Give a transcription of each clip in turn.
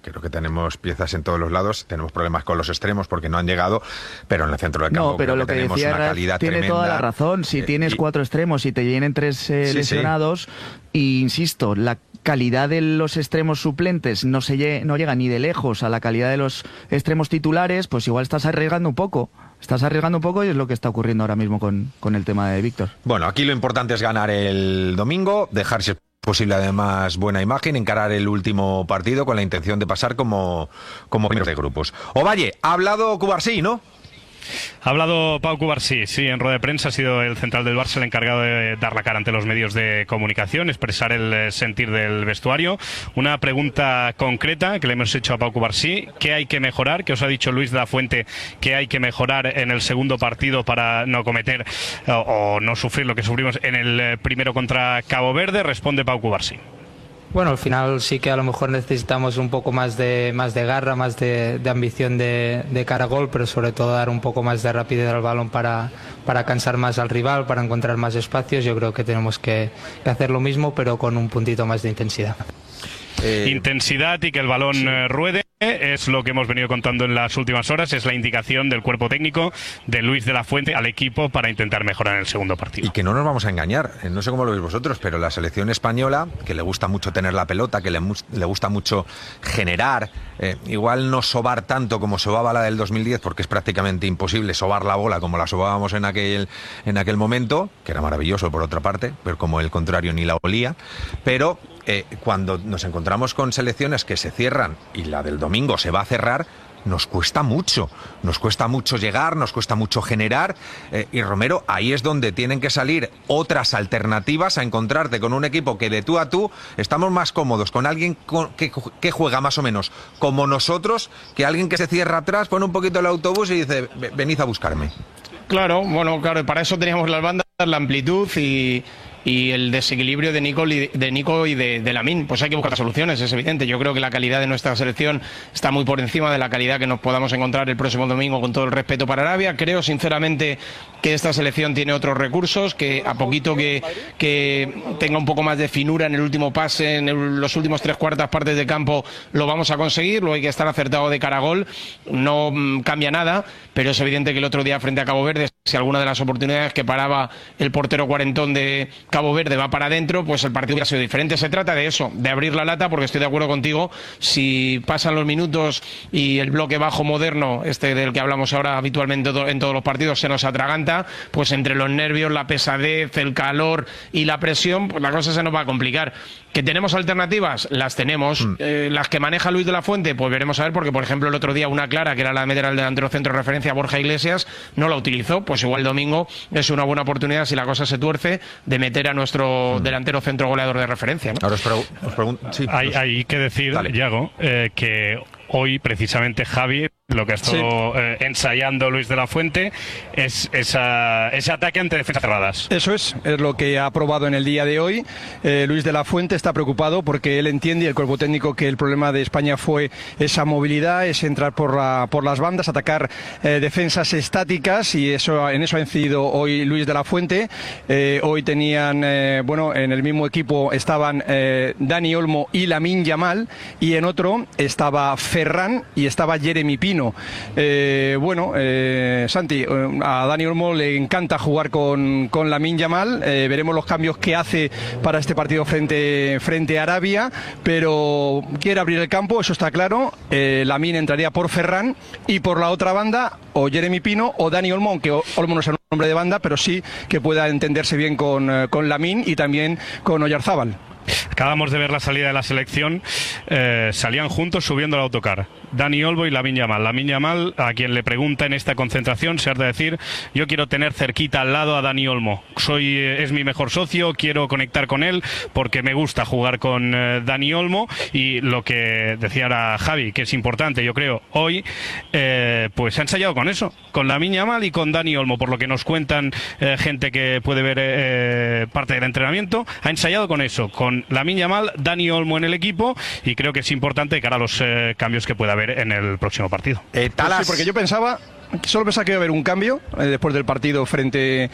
creo que tenemos piezas en todos los lados, tenemos problemas con los extremos porque no han llegado, pero en el centro del campo pero creo lo que que tenemos decía una calidad tiene tremenda. toda la razón. Si tienes 4 extremos y te vienen 3 lesionados, y insisto, la calidad de los extremos suplentes no llega ni de lejos a la calidad de los extremos titulares, pues igual estás arriesgando un poco. Y es lo que está ocurriendo ahora mismo con el tema de Víctor. Bueno, aquí lo importante es ganar el domingo, dejarse posible además buena imagen, encarar el último partido con la intención de pasar como primeros de grupos. Ovalle, ha hablado Cubarsí, ¿no? Ha hablado Pau Cubarsí, sí, en rueda de prensa. Ha sido el central del Barça el encargado de dar la cara ante los medios de comunicación, expresar el sentir del vestuario. Una pregunta concreta que le hemos hecho a Pau Cubarsí: ¿qué hay que mejorar? ¿Qué os ha dicho Luis de la Fuente que hay que mejorar en el segundo partido para no cometer o no sufrir lo que sufrimos en el primero contra Cabo Verde? Responde Pau Cubarsí. Bueno, al final sí que a lo mejor necesitamos un poco más de garra, más de ambición de cara a gol, pero sobre todo dar un poco más de rapidez al balón para cansar más al rival, para encontrar más espacios. Yo creo que tenemos que hacer lo mismo, pero con un puntito más de intensidad. Intensidad y que el balón ruede es lo que hemos venido contando en las últimas horas, es la indicación del cuerpo técnico de Luis de la Fuente al equipo para intentar mejorar en el segundo partido. Y que no nos vamos a engañar, no sé cómo lo veis vosotros, pero la selección española, que le gusta mucho tener la pelota, que le gusta mucho generar, igual no sobar tanto como sobaba la del 2010, porque es prácticamente imposible sobar la bola como la sobábamos en aquel momento, que era maravilloso por otra parte, pero como el contrario ni la olía, pero cuando nos encontramos con selecciones que se cierran, y la del domingo se va a cerrar, nos cuesta mucho llegar, nos cuesta mucho generar, y Romero, ahí es donde tienen que salir otras alternativas a encontrarte con un equipo que de tú a tú estamos más cómodos con alguien que juega más o menos como nosotros, que alguien que se cierra atrás, pone un poquito el autobús y dice, venid a buscarme. Claro, para eso teníamos las bandas, la amplitud y el desequilibrio de Nico y de Lamine. Pues hay que buscar soluciones, es evidente. Yo creo que la calidad de nuestra selección está muy por encima de la calidad que nos podamos encontrar el próximo domingo, con todo el respeto para Arabia. Creo sinceramente que esta selección tiene otros recursos, que a poquito que tenga un poco más de finura en el último pase, en los últimos 3/4 partes de campo, lo vamos a conseguir. Luego hay que estar acertado de cara a gol, no cambia nada, pero es evidente que el otro día frente a Cabo Verde, si alguna de las oportunidades que paraba el portero cuarentón de Cabo Verde va para adentro, pues el partido hubiera sido diferente. Se trata de eso, de abrir la lata, porque estoy de acuerdo contigo, si pasan los minutos y el bloque bajo moderno, del que hablamos ahora habitualmente en todos los partidos, se nos atraganta, pues entre los nervios, la pesadez, el calor y la presión, pues la cosa se nos va a complicar. ¿Que tenemos alternativas? Las tenemos. Las que maneja Luis de la Fuente, pues veremos a ver, porque por ejemplo el otro día una clara, que era la de meter al delantero centro de referencia Borja Iglesias, no la utilizó. Pues igual el domingo es una buena oportunidad, si la cosa se tuerce, de meter a nuestro delantero centro goleador de referencia, ¿no? Ahora os pregunto, sí, hay que decir, Yago, que hoy precisamente Javi, lo que ha estado ensayando Luis de la Fuente es ese ataque ante defensas cerradas. Eso es lo que ha probado en el día de hoy. Luis de la Fuente está preocupado porque él entiende, y el cuerpo técnico, que el problema de España fue esa movilidad, es entrar por las bandas, atacar defensas estáticas, y en eso ha incidido hoy Luis de la Fuente. Hoy tenían, en el mismo equipo estaban Dani Olmo y Lamine Yamal, y en otro estaba Ferran y estaba Jeremy Pino. Santi, a Dani Olmo le encanta jugar con Lamine Yamal. Veremos los cambios que hace para este partido frente a Arabia, pero quiere abrir el campo, eso está claro. Lamine entraría por Ferran, y por la otra banda o Jeremy Pino o Dani Olmo, aunque Olmo no es un hombre de banda, pero sí que pueda entenderse bien con Lamine y también con Oyarzábal. Acabamos de ver la salida de la selección, salían juntos subiendo el autocar, Dani Olmo y Lamine Yamal. Lamine Yamal, a quien le pregunta en esta concentración, se harta decir: yo quiero tener cerquita al lado a Dani Olmo, es mi mejor socio, quiero conectar con él porque me gusta jugar con Dani Olmo. Y lo que decía ahora Javi, que es importante, yo creo, hoy pues se ha ensayado con eso, con Lamine Yamal y con Dani Olmo, por lo que nos cuentan gente que puede ver parte del entrenamiento. Ha ensayado con eso, con Lamine Yamal, Dani Olmo en el equipo, y creo que es importante cara a los cambios que pueda haber en el próximo partido. Sí, porque yo pensaba solo pensaba que iba a haber un cambio después del partido frente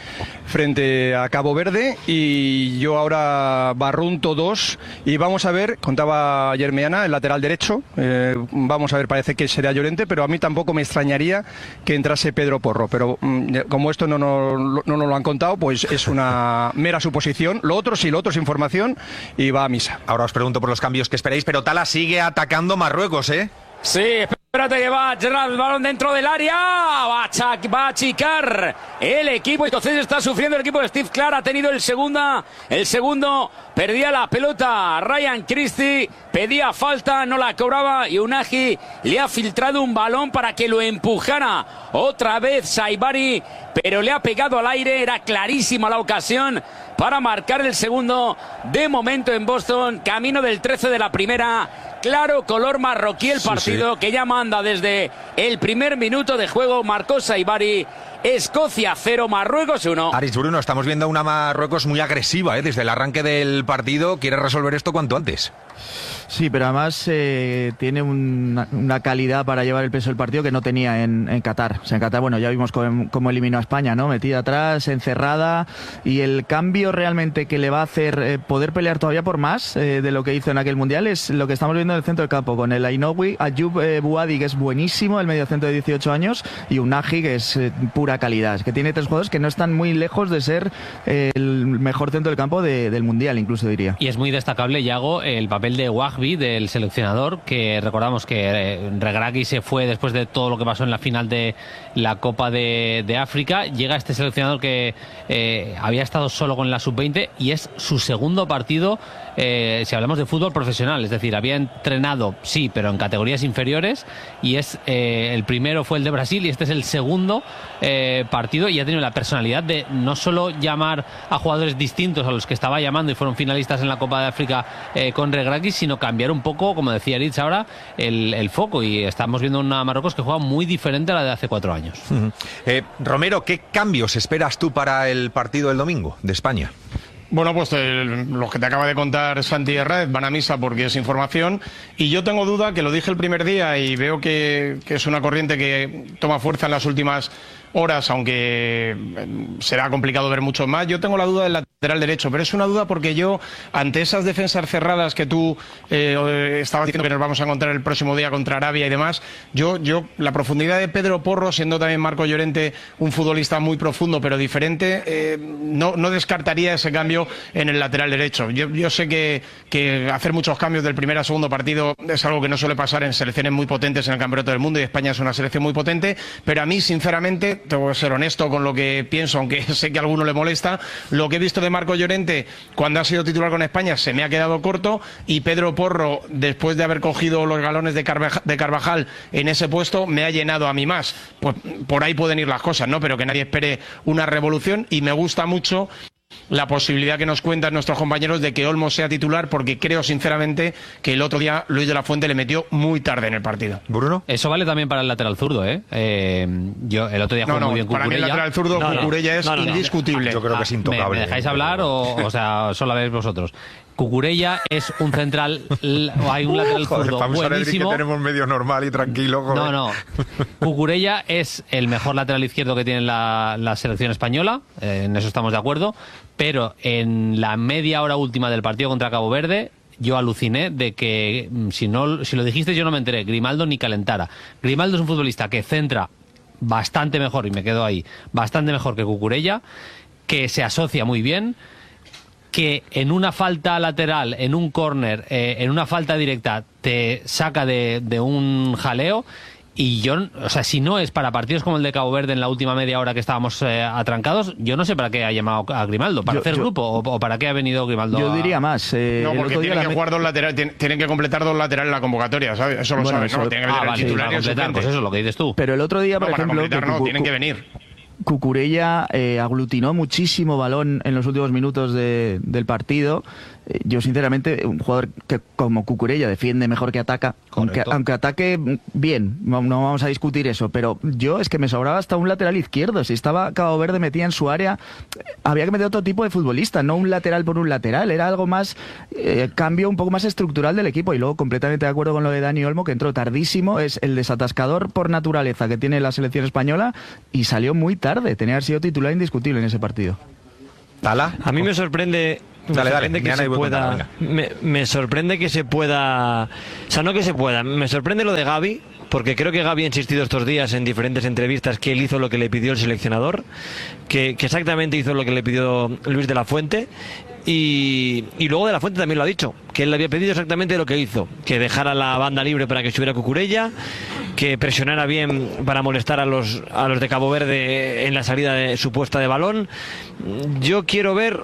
a Cabo Verde, y yo ahora barrunto 2 y vamos a ver, contaba ayer Meana, el lateral derecho, vamos a ver, parece que sería Llorente, pero a mí tampoco me extrañaría que entrase Pedro Porro, pero como esto no nos lo han contado, pues es una mera suposición. Lo otro sí, lo otro es información y va a misa. Ahora os pregunto por los cambios que esperáis, pero Tala sigue atacando Marruecos, ¿eh? Sí, espérate que va Gerard, el balón dentro del área, va a achicar el equipo, entonces está sufriendo el equipo de Steve Clark, ha tenido el segundo, perdía la pelota Ryan Christie, pedía falta, no la cobraba y Unagi le ha filtrado un balón para que lo empujara otra vez Saibari, pero le ha pegado al aire, era clarísima la ocasión para marcar el segundo, de momento en Boston, camino del 13 de la primera, claro color marroquí el partido, que ya manda desde el primer minuto de juego, marcó Saibari. Escocia 0, Marruecos 1. Aritz, Bruno, estamos viendo una Marruecos muy agresiva, ¿eh? Desde el arranque del partido, quiere resolver esto cuanto antes. Sí, pero además tiene una calidad para llevar el peso del partido que no tenía en Qatar. O sea, en Qatar, bueno, ya vimos cómo eliminó a España, ¿no? Metida atrás, encerrada, y el cambio realmente que le va a hacer poder pelear todavía por más de lo que hizo en aquel Mundial es lo que estamos viendo en el centro del campo, con el Ainoui, Ayoub Bouadi, que es buenísimo, el mediocentro de 18 años, y Unagi, que es pura calidad, que tiene 3 jugadores que no están muy lejos de ser el mejor centro del campo del Mundial, incluso diría. Y es muy destacable, Yago, el papel de Wahbi, del seleccionador, que recordamos que Regragui se fue después de todo lo que pasó en la final de la Copa de África. Llega este seleccionador que había estado solo con la sub-20 y es su segundo partido, si hablamos de fútbol profesional, es decir, había entrenado, sí, pero en categorías inferiores, y es el primero fue el de Brasil y este es el segundo partido, y ha tenido la personalidad de no solo llamar a jugadores distintos a los que estaba llamando y fueron finalistas en la Copa de África con Regragui, sino cambiar un poco, como decía Aritz ahora, el foco, y estamos viendo una Marruecos que juega muy diferente a la de hace 4 años. Romero, ¿qué cambios esperas tú para el partido del domingo de España? Bueno, pues los que te acaba de contar Santi Herrera van a misa porque es información, y yo tengo duda, que lo dije el primer día y veo que es una corriente que toma fuerza en las últimas horas, aunque será complicado ver mucho más. Yo tengo la duda del lateral derecho, pero es una duda porque yo, ante esas defensas cerradas que tú estabas diciendo que nos vamos a encontrar el próximo día contra Arabia y demás, yo la profundidad de Pedro Porro, siendo también Marco Llorente un futbolista muy profundo pero diferente, no descartaría ese cambio en el lateral derecho. Yo sé que hacer muchos cambios del primer a segundo partido es algo que no suele pasar en selecciones muy potentes en el Campeonato del Mundo, y España es una selección muy potente, pero a mí, sinceramente, tengo que ser honesto con lo que pienso, aunque sé que a alguno le molesta, lo que he visto de Marco Llorente cuando ha sido titular con España se me ha quedado corto, y Pedro Porro, después de haber cogido los galones de Carvajal en ese puesto, me ha llenado a mí más. Pues por ahí pueden ir las cosas, ¿no? Pero que nadie espere una revolución, y me gusta mucho la posibilidad que nos cuentan nuestros compañeros de que Olmo sea titular, porque creo sinceramente que el otro día Luis de la Fuente le metió muy tarde en el partido. ¿Bruno? Eso vale también para el lateral zurdo, yo el otro día jugué muy bien Cucurella. Para mí el lateral zurdo Cucurella es indiscutible. Yo creo que es intocable. ¿Me dejáis hablar o sea, solo la veis vosotros? Cucurella es un central, hay un lateral zurdo buenísimo. Que tenemos medio normal y tranquilo. Joder. No. Cucurella es el mejor lateral izquierdo que tiene la selección española, en eso estamos de acuerdo, pero en la media hora última del partido contra Cabo Verde, yo aluciné de que, si lo dijiste yo no me enteré, Grimaldo ni calentara. Grimaldo es un futbolista que centra bastante mejor, y me quedo ahí, bastante mejor que Cucurella, que se asocia muy bien, que en una falta lateral, en un córner, en una falta directa, te saca de un jaleo. Y yo, o sea, si no es para partidos como el de Cabo Verde en la última media hora que estábamos atrancados, yo no sé para qué ha llamado a Grimaldo, para hacer grupo, o para qué ha venido Grimaldo. Yo diría más. No, porque tienen que jugar 2 laterales, tienen que completar 2 laterales en la convocatoria, ¿sabes? Eso lo sabes, ¿no? Tienen que meter el titular y el suplente. Pues eso es lo que dices tú. Pero el otro día, por ejemplo, tienen que venir. Cucurella aglutinó muchísimo balón en los últimos minutos del partido, Yo sinceramente, un jugador que como Cucurella defiende mejor que ataca, aunque ataque bien, no vamos a discutir eso, pero yo es que me sobraba hasta un lateral izquierdo. Si estaba Cabo Verde metida en su área, había que meter otro tipo de futbolista, no un lateral por un lateral, era algo más, cambio un poco más estructural del equipo. Y luego completamente de acuerdo con lo de Dani Olmo, que entró tardísimo, es el desatascador por naturaleza que tiene la selección española y salió muy tarde, tenía que haber sido titular indiscutible en ese partido. ¿Tala? A mí me sorprende... Me sorprende que se pueda... O sea, no que se pueda. Me sorprende lo de Gavi, porque creo que Gavi ha insistido estos días en diferentes entrevistas que él hizo lo que le pidió el seleccionador, que exactamente hizo lo que le pidió Luis de la Fuente. Y luego de la Fuente también lo ha dicho, que él le había pedido exactamente lo que hizo, que dejara la banda libre para que estuviera Cucurella, que presionara bien para molestar a los de Cabo Verde en la salida supuesta de balón. Yo quiero ver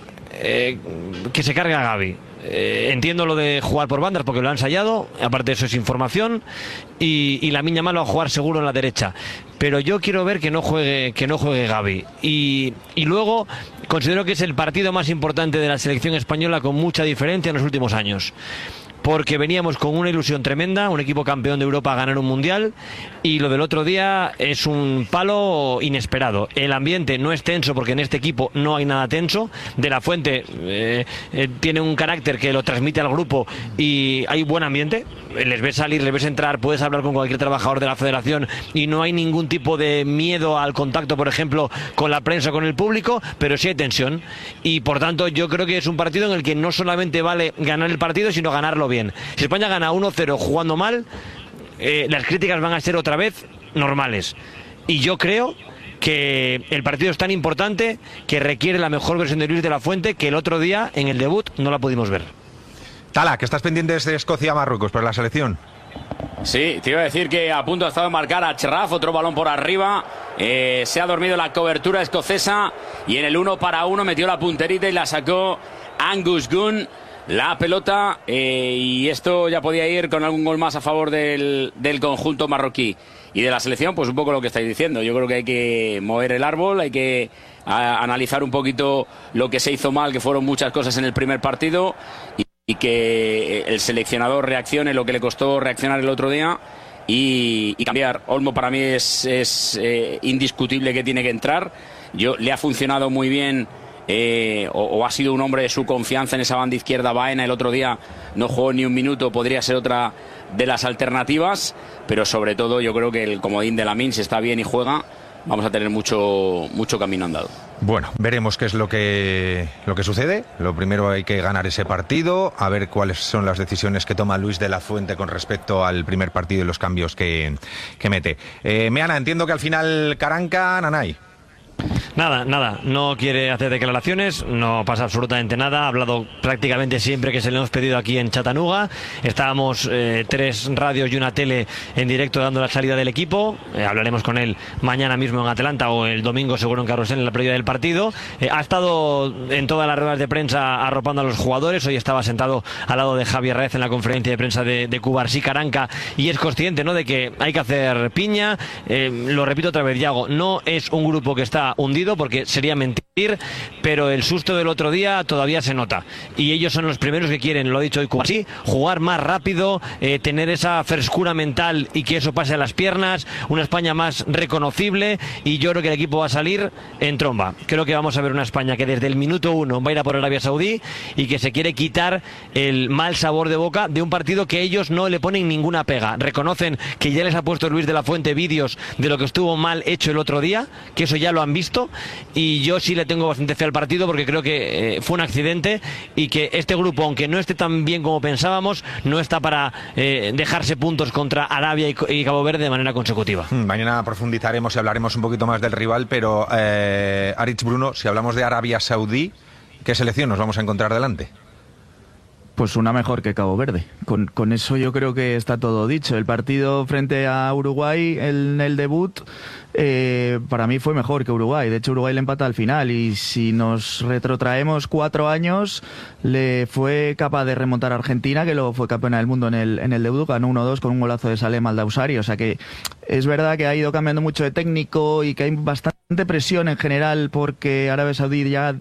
que se cargue a Gavi. Entiendo lo de jugar por bandas porque lo ha ensayado, aparte de eso es información, y Lamine Yamal va a jugar seguro en la derecha, pero yo quiero ver que no juegue Gavi. Y luego considero que es el partido más importante de la selección española con mucha diferencia en los últimos años, porque veníamos con una ilusión tremenda, un equipo campeón de Europa a ganar un mundial, y lo del otro día es un palo inesperado. El ambiente no es tenso porque en este equipo no hay nada tenso. De la Fuente tiene un carácter que lo transmite al grupo y hay buen ambiente. Les ves salir, les ves entrar, puedes hablar con cualquier trabajador de la federación y no hay ningún tipo de miedo al contacto, por ejemplo, con la prensa o con el público, pero sí hay tensión. Y por tanto yo creo que es un partido en el que no solamente vale ganar el partido, sino ganarlo bien. Si España gana 1-0 jugando mal, las críticas van a ser otra vez normales. Y yo creo que el partido es tan importante que requiere la mejor versión de Luis de la Fuente, que el otro día en el debut no la pudimos ver. Tala, que estás pendiente de Escocia-Marruecos para la selección. Sí, te iba a decir que a punto ha estado de marcar a Cherraf, otro balón por arriba. Se ha dormido la cobertura escocesa y en el 1-1 metió la punterita y la sacó Angus Gunn. La pelota, y esto ya podía ir con algún gol más a favor del conjunto marroquí. Y de la selección, pues un poco lo que estáis diciendo. Yo creo que hay que mover el árbol, hay que analizar un poquito lo que se hizo mal, que fueron muchas cosas en el primer partido, y que el seleccionador reaccione lo que le costó reaccionar el otro día y cambiar. Olmo para mí es indiscutible que tiene que entrar. Le ha funcionado muy bien. O ha sido un hombre de su confianza en esa banda izquierda. Baena el otro día no jugó ni un minuto, podría ser otra de las alternativas, pero sobre todo yo creo que el comodín de Lamine, si está bien y juega, vamos a tener mucho camino andado. Bueno, veremos qué es lo que sucede. Lo primero, hay que ganar ese partido, a ver cuáles son las decisiones que toma Luis de la Fuente con respecto al primer partido y los cambios que mete. Meana, entiendo que al final Caranca, Nanay. Nada, no quiere hacer declaraciones, no pasa absolutamente nada, ha hablado prácticamente siempre que se le hemos pedido aquí en Chattanooga. Estábamos 3 radios y una tele en directo dando la salida del equipo. Hablaremos con él mañana mismo en Atlanta o el domingo seguro en Carrusel en la previa del partido. Ha estado en todas las ruedas de prensa arropando a los jugadores. Hoy estaba sentado al lado de Javier Raez en la conferencia de prensa de Cubarsí Caranca, y es consciente, ¿no?, de que hay que hacer piña. Lo repito otra vez, Yago, no es un grupo que está hundido, porque sería mentir, pero el susto del otro día todavía se nota, y ellos son los primeros que quieren, lo ha dicho hoy Cubarsí, jugar más rápido, tener esa frescura mental y que eso pase a las piernas, una España más reconocible, y yo creo que el equipo va a salir en tromba. Creo que vamos a ver una España que desde el minuto 1 va a ir a por Arabia Saudí y que se quiere quitar el mal sabor de boca de un partido que ellos no le ponen ninguna pega. Reconocen que ya les ha puesto Luis de la Fuente vídeos de lo que estuvo mal hecho el otro día, que eso ya lo han visto, y yo sí le tengo bastante fe al partido porque creo que fue un accidente y que este grupo, aunque no esté tan bien como pensábamos, no está para dejarse puntos contra Arabia y Cabo Verde de manera consecutiva. Mañana profundizaremos y hablaremos un poquito más del rival, pero Aritz, Bruno, si hablamos de Arabia Saudí, ¿qué selección nos vamos a encontrar delante? Pues una mejor que Cabo Verde. Con eso yo creo que está todo dicho. El partido frente a Uruguay en el debut para mí fue mejor que Uruguay. De hecho, Uruguay le empata al final, y si nos retrotraemos 4 años, le fue capaz de remontar a Argentina, que luego fue campeona del mundo en el debut, ganó 1-2 con un golazo de Salem al Dausari. O sea que es verdad que ha ido cambiando mucho de técnico y que hay bastante presión en general porque Arabia Saudí ya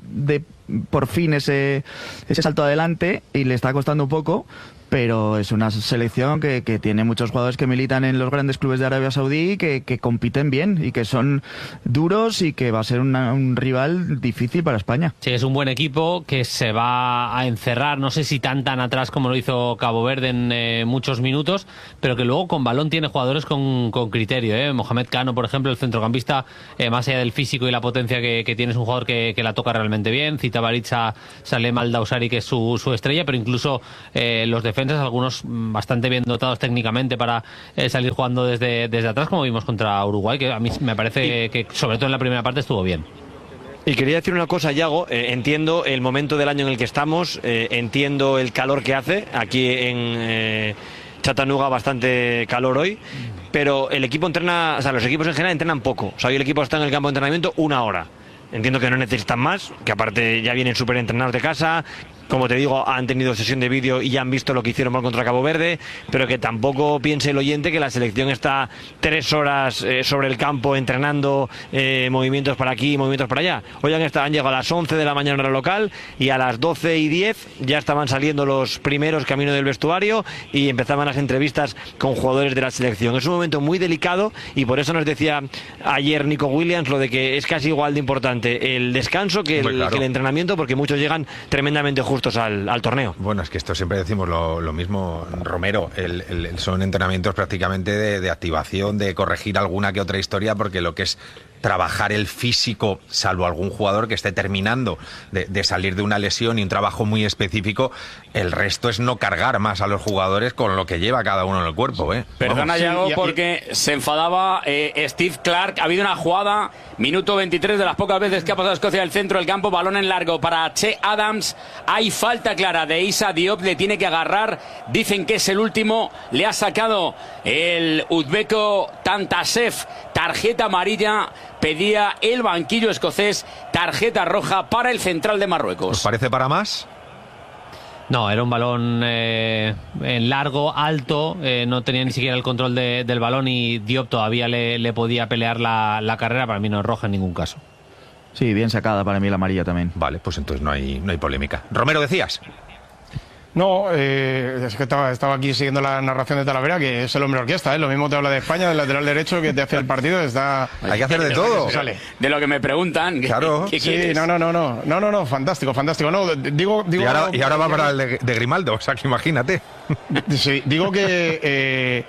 por fin ese salto adelante y le está costando un poco, pero es una selección que tiene muchos jugadores que militan en los grandes clubes de Arabia Saudí, que compiten bien y que son duros y que va a ser un rival difícil para España. Sí, es un buen equipo que se va a encerrar, no sé si tan atrás como lo hizo Cabo Verde en muchos minutos, pero que luego con balón tiene jugadores con criterio. Mohamed Cano, por ejemplo, el centrocampista, más allá del físico y la potencia que tiene, es un jugador que la toca realmente bien. Cita Baritza, Salem Al-Dawsari, que es su estrella, pero incluso los defensores, algunos bastante bien dotados técnicamente para salir jugando desde atrás, como vimos contra Uruguay, que a mí me parece que sobre todo en la primera parte estuvo bien. Y quería decir una cosa, Yago, entiendo el momento del año en el que estamos, entiendo el calor que hace aquí en Chattanooga, bastante calor hoy, pero el equipo entrena, o sea, los equipos en general entrenan poco, o sea, hoy el equipo está en el campo de entrenamiento 1 hora. Entiendo que no necesitan más, que aparte ya vienen súper entrenados de casa. Como te digo, han tenido sesión de vídeo y ya han visto lo que hicieron mal contra Cabo Verde, pero que tampoco piense el oyente que la selección está 3 horas sobre el campo entrenando movimientos para aquí, movimientos para allá. Hoy han llegado a las 11 de la mañana hora local y a las 12:10 ya estaban saliendo los primeros camino del vestuario y empezaban las entrevistas con jugadores de la selección. Es un momento muy delicado y por eso nos decía ayer Nico Williams lo de que es casi igual de importante el descanso que el entrenamiento, porque muchos llegan tremendamente justos al torneo. Bueno, es que esto siempre decimos lo mismo, Romero, son entrenamientos prácticamente de activación, de corregir alguna que otra historia, porque lo que es trabajar el físico, salvo algún jugador que esté terminando de salir de una lesión y un trabajo muy específico, el resto es no cargar más a los jugadores con lo que lleva cada uno en el cuerpo. Perdona, Yago, porque se enfadaba Steve Clark. Ha habido una jugada, minuto 23, de las pocas veces que ha pasado Escocia del centro del campo, balón en largo para Che Adams. Hay falta clara de Issa Diop, le tiene que agarrar, dicen que es el último, le ha sacado el uzbeko Tantasev tarjeta amarilla. Pedía el banquillo escocés tarjeta roja para el central de Marruecos. ¿Os parece para más? No, era un balón en largo, alto, no tenía ni siquiera el control del balón y Diop todavía le podía pelear la carrera. Para mí no es roja en ningún caso. Sí, bien sacada para mí la amarilla también. Vale, pues entonces no hay polémica. Romero, decías. No, es que estaba aquí siguiendo la narración de Talavera, que es el hombre orquesta, lo mismo te habla de España, del lateral derecho que te hace el partido, hay que hacer de todo. De lo que me preguntan. Claro. Sí, no, fantástico. No, digo y ahora va para el de Grimaldo, o sea que imagínate. Sí, digo que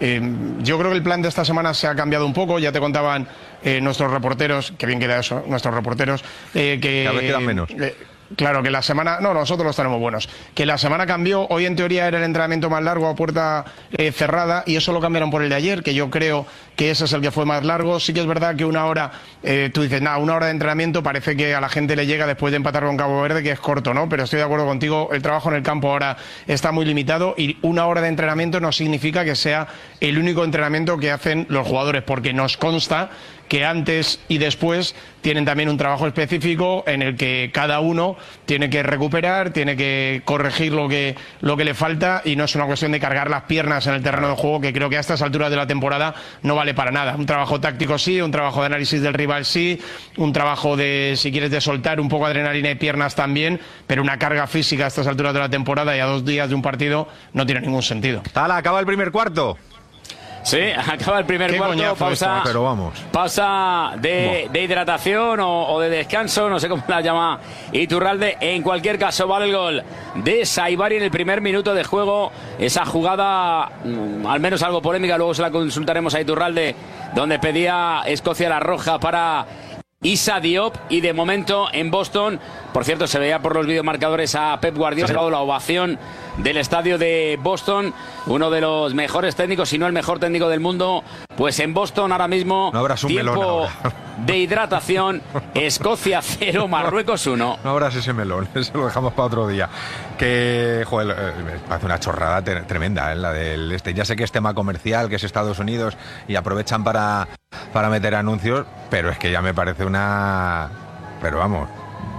yo creo que el plan de esta semana se ha cambiado un poco, ya te contaban nuestros reporteros, que bien queda eso, nuestros reporteros, que cada vez quedan menos. Claro, que la semana... No, nosotros los tenemos buenos. Que la semana cambió. Hoy, en teoría, era el entrenamiento más largo a puerta cerrada y eso lo cambiaron por el de ayer, que yo creo que ese es el que fue más largo. Sí que es verdad que 1 hora... tú dices, 1 hora de entrenamiento parece que a la gente le llega después de empatar con Cabo Verde, que es corto, ¿no? Pero estoy de acuerdo contigo, el trabajo en el campo ahora está muy limitado y 1 hora de entrenamiento no significa que sea el único entrenamiento que hacen los jugadores, porque nos consta que antes y después tienen también un trabajo específico en el que cada uno tiene que recuperar, tiene que corregir lo que le falta y no es una cuestión de cargar las piernas en el terreno de juego, que creo que a estas alturas de la temporada no vale para nada. Un trabajo táctico sí, un trabajo de análisis del rival sí, un trabajo de, si quieres, de soltar un poco de adrenalina y piernas también, pero una carga física a estas alturas de la temporada y a 2 días de un partido no tiene ningún sentido. Tala, acaba el primer cuarto. Sí, acaba el primer cuarto, pausa, pero vamos. Pausa de hidratación o de descanso, no sé cómo la llama Iturralde. En cualquier caso, vale el gol de Saibari en el primer minuto de juego. Esa jugada, al menos algo polémica, luego se la consultaremos a Iturralde, donde pedía Escocia la roja para Issa Diop, y de momento en Boston, por cierto, se veía por los videomarcadores a Pep Guardiola, ha dado la ovación del estadio de Boston, uno de los mejores técnicos, si no el mejor técnico del mundo. Pues en Boston ahora mismo, no abras un tiempo melón de hidratación, Escocia 0, Marruecos 1. No abras ese melón, eso lo dejamos para otro día. Que, joder, me parece una chorrada tremenda, la del este. Ya sé que es tema comercial, que es Estados Unidos y aprovechan para meter anuncios, pero es que ya me parece una... Pero vamos...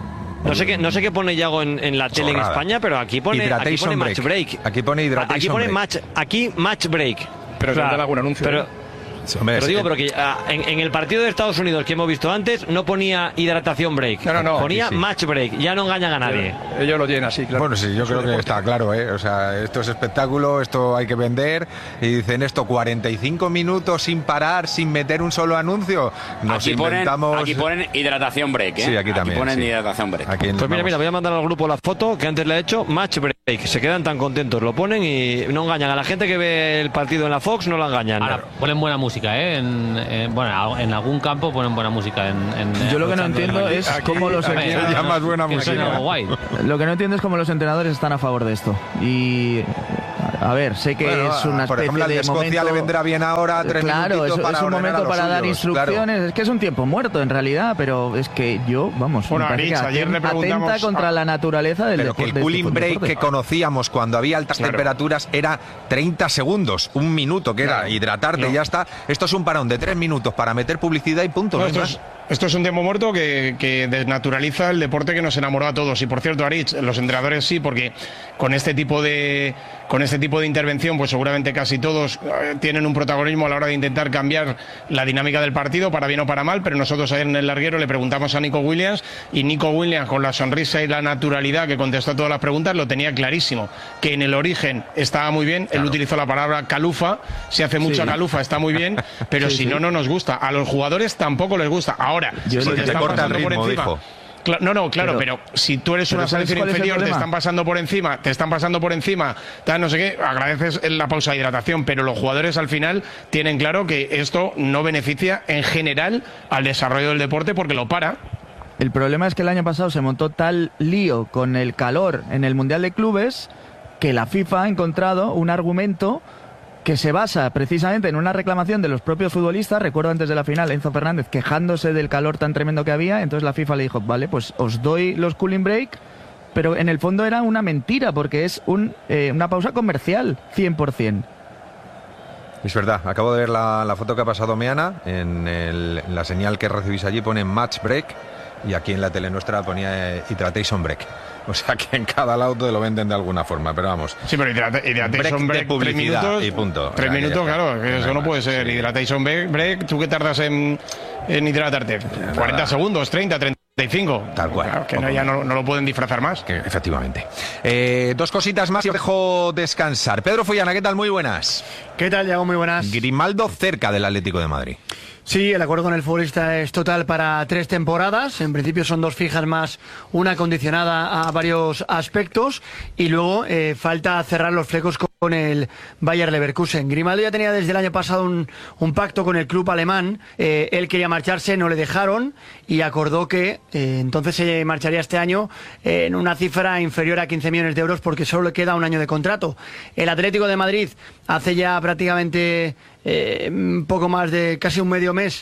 No sé qué pone Yago en la tele en España, pero aquí pone match break. Aquí pone hidratation break. Aquí match break. Pero claro, algún anuncio. Pero Pero digo, pero que en el partido de Estados Unidos que hemos visto antes no ponía hidratación break, ponía match break, ya no engañan a nadie. Ellos lo tienen así, claro. Bueno, sí, yo creo que está claro, ¿eh? O sea, esto es espectáculo, esto hay que vender, y dicen esto 45 minutos sin parar, sin meter un solo anuncio. Nos inventamos... Aquí ponen hidratación break, ¿eh? Sí, aquí también. Ponen hidratación break. Pues mira, voy a mandar al grupo la foto que antes le he hecho, match break. Se quedan tan contentos, lo ponen y no engañan. A la gente que ve el partido en la Fox no la engañan. Ahora, ponen buena música, ¿eh? Bueno, en algún campo ponen buena música. Yo lo que no entiendo es cómo los entrenadores... buena música. Lo que no entiendo es cómo los entrenadores están a favor de esto. Y... A ver, sé que es una especie por ejemplo, al de Escocia momento... le vendrá bien ahora 3 minutitos para es un momento para dar instrucciones. Claro. Es que es un tiempo muerto en realidad, pero es que yo, vamos, bueno, Arich, ayer le preguntamos... atenta contra la naturaleza del deporte. Pero que el cooling break que conocíamos cuando había altas temperaturas era 30 segundos, un minuto, que era hidratarte y ya está. Esto es un parón de 3 minutos para meter publicidad y punto. Esto es un tiempo muerto que desnaturaliza el deporte que nos enamoró a todos. Y por cierto, Arich, los entrenadores sí, porque con este tipo de intervención, pues seguramente casi todos tienen un protagonismo a la hora de intentar cambiar la dinámica del partido, para bien o para mal. Pero nosotros ayer en el larguero le preguntamos a Nico Williams, y Nico Williams, con la sonrisa y la naturalidad que contestó a todas las preguntas, lo tenía clarísimo, que en el origen estaba muy bien. Claro. Él utilizó la palabra calufa, si hace mucha calufa está muy bien, pero si no nos gusta. A los jugadores tampoco les gusta. Ahora, si te están pasando por encima... Claro, pero si tú eres una selección inferior, te están pasando por encima, tal, no sé qué, agradeces la pausa de hidratación, pero los jugadores al final tienen claro que esto no beneficia en general al desarrollo del deporte porque lo para. El problema es que el año pasado se montó tal lío con el calor en el Mundial de Clubes que la FIFA ha encontrado un argumento que se basa precisamente en una reclamación de los propios futbolistas. Recuerdo antes de la final Enzo Fernández quejándose del calor tan tremendo que había, entonces la FIFA le dijo, vale, pues os doy los cooling break, pero en el fondo era una mentira porque es una pausa comercial, 100%. Es verdad, acabo de ver la foto que ha pasado Meana, en la señal que recibís allí pone match break, y aquí en la tele nuestra ponía hidratation break. O sea que en cada lado te lo venden de alguna forma, pero vamos. Sí, pero hidratation break, 3 minutos y punto. 3 minutos, claro, que eso no puede ser. Sí. Hidratation break, ¿tú qué tardas en hidratarte? 40 segundos, 30, 35. Tal cual. Claro, que ya no lo pueden disfrazar más. Efectivamente. 2 cositas más y os dejo descansar. Pedro Follana, ¿qué tal? Muy buenas. ¿Qué tal, Diego? Muy buenas. Grimaldo cerca del Atlético de Madrid. Sí, el acuerdo con el futbolista es total para 3 temporadas. En principio son 2 fijas más una condicionada a varios aspectos. Y luego falta cerrar los flecos con el Bayer Leverkusen. Grimaldo ya tenía desde el año pasado un pacto con el club alemán. Él quería marcharse, no le dejaron y acordó que entonces se marcharía este año en una cifra inferior a 15 millones de euros porque solo le queda un año de contrato. El Atlético de Madrid hace ya prácticamente... poco más de casi un medio mes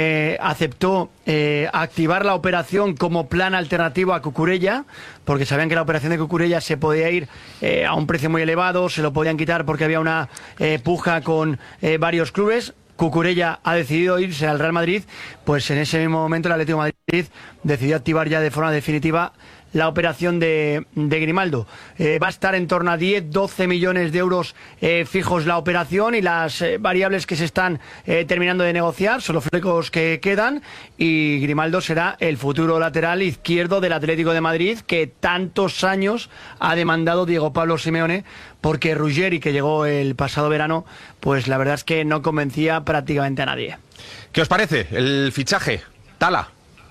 aceptó activar la operación como plan alternativo a Cucurella, porque sabían que la operación de Cucurella se podía ir a un precio muy elevado, se lo podían quitar porque había una puja con varios clubes. Cucurella ha decidido irse al Real Madrid, pues en ese mismo momento el Atlético de Madrid decidió activar ya de forma definitiva la operación de Grimaldo. Va a estar en torno a 10-12 millones de euros fijos la operación, y las variables que se están terminando de negociar son los flecos que quedan, y Grimaldo será el futuro lateral izquierdo del Atlético de Madrid que tantos años ha demandado Diego Pablo Simeone, porque Ruggeri, que llegó el pasado verano, pues la verdad es que no convencía prácticamente a nadie. ¿Qué os parece el fichaje? Tala.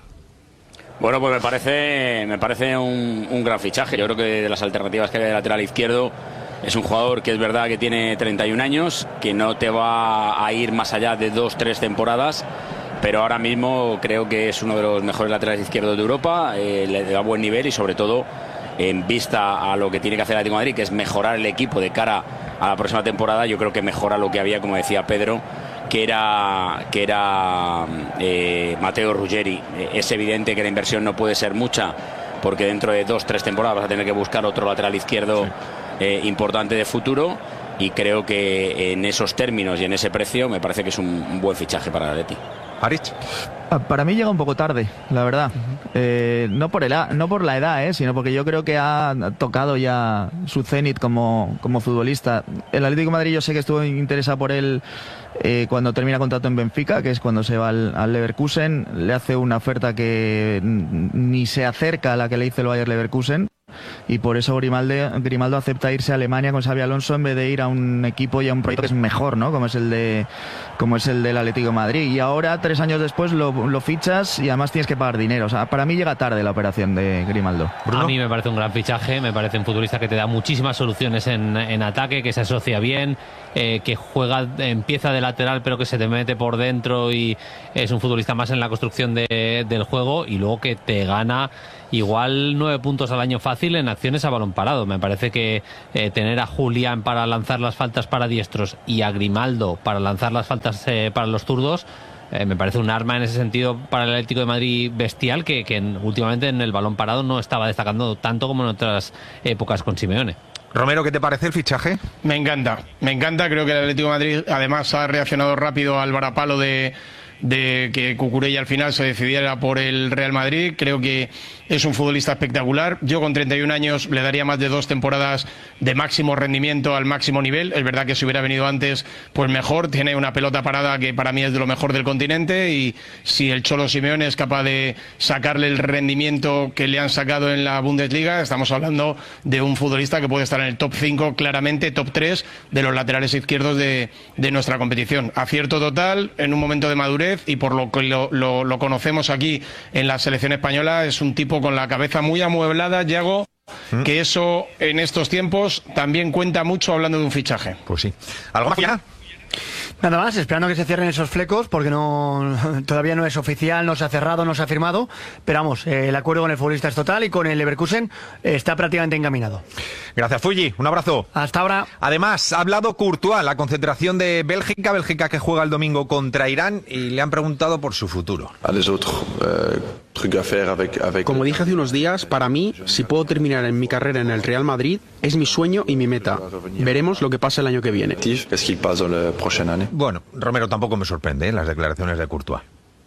Bueno, pues me parece un gran fichaje. Yo creo que de las alternativas que hay de lateral izquierdo es un jugador que es verdad que tiene 31 años, que no te va a ir más allá de 2-3 temporadas, pero ahora mismo creo que es uno de los mejores laterales izquierdos de Europa, le da buen nivel y sobre todo en vista a lo que tiene que hacer el Atlético de Madrid, que es mejorar el equipo de cara a la próxima temporada. Yo creo que mejora lo que había, como decía Pedro, que era Matteo Ruggeri. Es evidente que la inversión no puede ser mucha, porque dentro de 2-3 temporadas vas a tener que buscar otro lateral izquierdo importante de futuro, y creo que en esos términos y en ese precio me parece que es un buen fichaje para el Atleti. Arich. Para mí llega un poco tarde, la verdad. No por la edad, sino porque yo creo que ha tocado ya su cenit como futbolista. El Atlético de Madrid yo sé que estuvo interesado por él cuando termina contrato en Benfica, que es cuando se va al Leverkusen. Le hace una oferta que ni se acerca a la que le hizo el Bayer Leverkusen. Y por eso Grimaldo acepta irse a Alemania con Xabi Alonso en vez de ir a un equipo y a un proyecto que es mejor, ¿no? Como es el del Atlético de Madrid. Y ahora, 3 años después, lo fichas y además tienes que pagar dinero. O sea, para mí llega tarde la operación de Grimaldo. ¿Bruno? A mí me parece un gran fichaje, me parece un futbolista que te da muchísimas soluciones en ataque, que se asocia bien, que empieza de lateral pero que se te mete por dentro y es un futbolista más en la construcción del juego, y luego que te gana igual 9 puntos al año fácil en acciones a balón parado. Me parece que tener a Julián para lanzar las faltas para diestros y a Grimaldo para lanzar las faltas para los zurdos, me parece un arma en ese sentido para el Atlético de Madrid bestial, que últimamente en el balón parado no estaba destacando tanto como en otras épocas con Simeone. Romero, ¿qué te parece el fichaje? Me encanta, creo que el Atlético de Madrid además ha reaccionado rápido al varapalo de que Cucurella al final se decidiera por el Real Madrid. Creo que es un futbolista espectacular. Yo con 31 años le daría más de 2 temporadas de máximo rendimiento al máximo nivel. Es verdad que si hubiera venido antes, pues mejor. Tiene una pelota parada que para mí es de lo mejor del continente, y si el Cholo Simeone es capaz de sacarle el rendimiento que le han sacado en la Bundesliga, estamos hablando de un futbolista que puede estar en el top 5, claramente top 3 de los laterales izquierdos de nuestra competición. Acierto total en un momento de madurez, y por lo que lo conocemos aquí en la selección española, es un tipo con la cabeza muy amueblada, Yago, que eso en estos tiempos también cuenta mucho hablando de un fichaje. Pues sí. ¿Algo más ya? Nada más, esperando que se cierren esos flecos, porque todavía no es oficial, no se ha cerrado, no se ha firmado, pero vamos, el acuerdo con el futbolista es total y con el Leverkusen está prácticamente encaminado. Gracias, Fulli, un abrazo. Hasta ahora. Además, ha hablado Courtois, la concentración de Bélgica que juega el domingo contra Irán, y le han preguntado por su futuro. Como dije hace unos días, para mí, si puedo terminar en mi carrera en el Real Madrid, es mi sueño y mi meta. Veremos lo que pasa el año que viene. Bueno, Romero, tampoco me sorprende las declaraciones de Courtois.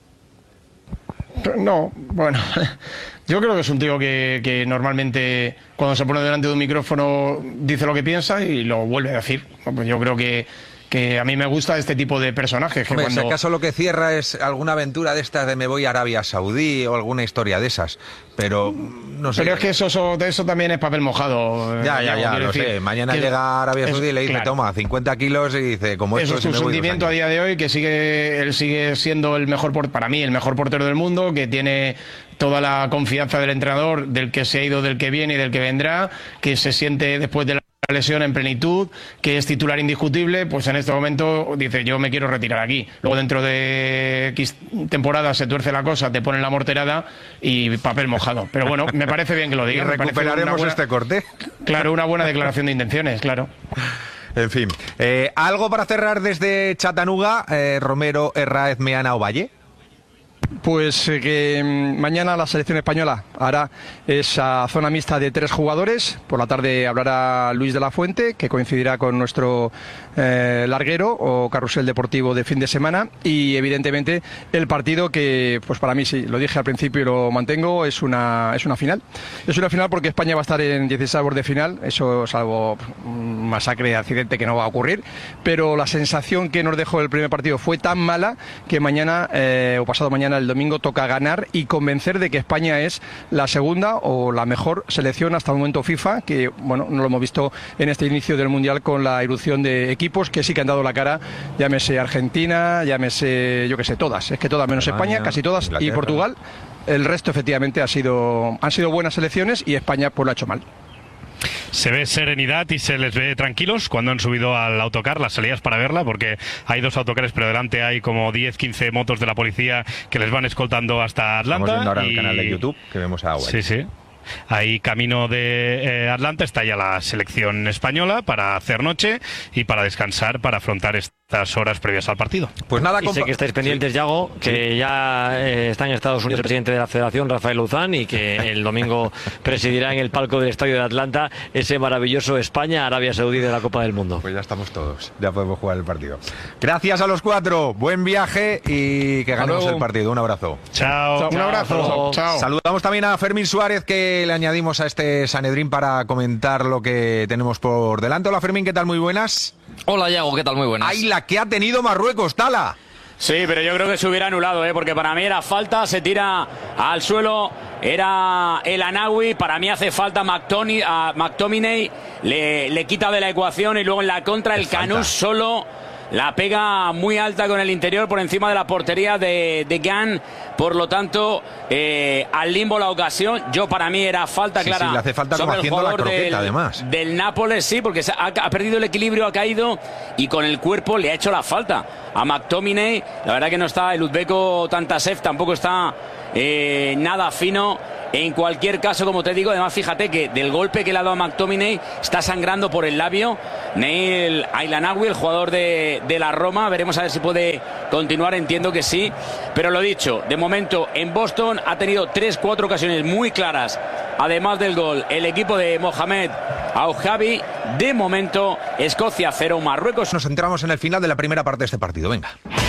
No, bueno, yo creo que es un tío que normalmente cuando se pone delante de un micrófono dice lo que piensa y lo vuelve a decir. Yo creo que a mí me gusta este tipo de personajes. Hombre, si acaso lo que cierra es alguna aventura de estas de me voy a Arabia Saudí o alguna historia de esas, pero no sé. Pero es que eso también es papel mojado. Ya, lo sé. Mañana llega a Arabia Saudí y le dice, toma, 50 kilos y dice, como esto es un sentimiento a día de hoy, que él sigue siendo para mí el mejor portero del mundo, que tiene toda la confianza del entrenador, del que se ha ido, del que viene y del que vendrá, que se siente después de la lesión en plenitud, que es titular indiscutible. Pues en este momento dice, yo me quiero retirar aquí. Luego dentro de X temporadas se tuerce la cosa, te ponen la morterada y papel mojado. Pero bueno, me parece bien que lo diga. Y recuperaremos este corte. Claro, una buena declaración de intenciones, claro. En fin, ¿algo para cerrar desde Chattanooga, Romero, Herráez, Meana o Valle? Pues que mañana la selección española hará esa zona mixta de 3 jugadores. Por la tarde hablará Luis de la Fuente, que coincidirá con nuestro larguero o carrusel deportivo de fin de semana. Y evidentemente el partido que, pues para mí, sí, lo dije al principio y lo mantengo, es una final. Es una final porque España va a estar en 16avos de final. Eso es algo, un masacre, accidente que no va a ocurrir. Pero la sensación que nos dejó el primer partido fue tan mala que mañana o pasado mañana, el domingo, toca ganar y convencer de que España es la segunda o la mejor selección hasta el momento FIFA, que bueno, no lo hemos visto en este inicio del Mundial con la irrupción de equipos que sí que han dado la cara, llámese Argentina, llámese, yo que sé, todas, es que todas menos España, casi todas, Inglaterra y Portugal. El resto efectivamente han sido buenas selecciones y España pues lo ha hecho mal. Se ve serenidad y se les ve tranquilos cuando han subido al autocar, las salidas para verla, porque hay 2 autocares, pero delante hay como 10-15 motos de la policía que les van escoltando hasta Atlanta. Estamos viendo ahora en el canal de YouTube que vemos a Hawaii. Sí. Ahí camino de Atlanta está ya la selección española para hacer noche y para descansar, para afrontar este las horas previas al partido. Pues nada, y sé que estáis pendientes, Yago, que ya está en Estados Unidos el presidente de la Federación, Rafael Luzán, y que el domingo presidirá en el palco del Estadio de Atlanta ese maravilloso España-Arabia Saudí de la Copa del Mundo. Pues ya estamos todos, ya podemos jugar el partido. Gracias a los 4, buen viaje y que ganemos el partido. Un abrazo. Chao. Un abrazo. Chao. Saludamos también a Fermín Suárez, que le añadimos a este Sanedrín para comentar lo que tenemos por delante. Hola Fermín, ¿qué tal? Muy buenas. Hola Yago, ¿qué tal? Muy buenas. ¡Ay, la que ha tenido Marruecos, Tala! Sí, pero yo creo que se hubiera anulado, porque para mí era falta, se tira al suelo, era el Anawi, para mí hace falta a McTominay, le quita de la ecuación y luego en la contra el Canús solo la pega muy alta con el interior por encima de la portería de Gan, por lo tanto al limbo la ocasión. Yo para mí era falta clara. Sí, le hace falta como haciendo la croqueta, además. Del Nápoles, sí, porque ha perdido el equilibrio, ha caído y con el cuerpo le ha hecho la falta a McTominay. La verdad que no está el uzbeco Tantasev, tampoco está nada fino. En cualquier caso, como te digo, además fíjate que del golpe que le ha dado a McTominay está sangrando por el labio Neil Ailanawi, el jugador de la Roma. Veremos a ver si puede continuar, entiendo que sí. Pero lo dicho, de momento en Boston ha tenido 3-4 ocasiones muy claras, además del gol, el equipo de Mohamed Aouhabi. De momento, Escocia 0, Marruecos. Nos centramos en el final de la primera parte de este partido. Venga.